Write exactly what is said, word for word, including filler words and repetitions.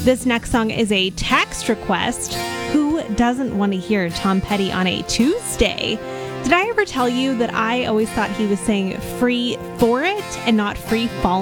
This next song is a text request. Who doesn't want to hear Tom Petty on a Tuesday? Did I ever tell you that I always thought he was saying free for it and not free falling?